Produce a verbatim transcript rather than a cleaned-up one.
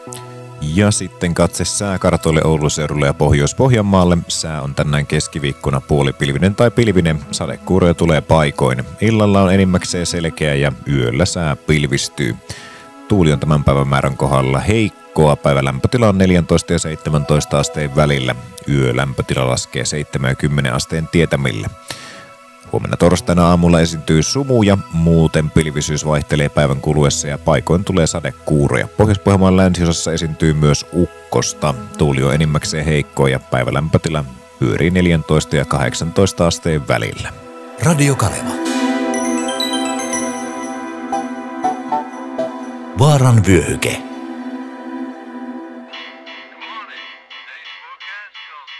Ja sitten katse sääkartoille Oulun seudulle ja Pohjois-Pohjanmaalle. Sää on tänään keskiviikkona puolipilvinen tai pilvinen. Sadekuuroja tulee paikoin. Illalla on enimmäkseen selkeä ja yöllä sää pilvistyy. Tuuli on tämän päivän määrän kohdalla heikkoa. Päivän lämpötila on neljätoista ja seitsemäntoista asteen välillä. Yölämpötila laskee seitsemän ja kymmenen asteen tietämillä. Huomenna torstaina aamulla esiintyy sumuja, muuten pilvisyys vaihtelee päivän kuluessa ja paikoin tulee sadekuuroja. Pohjois-Pohjanmaan länsiosassa esiintyy myös ukkosta. Tuuli on enimmäkseen heikkoa ja päivälämpötila pyörii neljätoista ja kahdeksantoista asteen välillä. Radio Kaleva. Vaaran vyöhyke.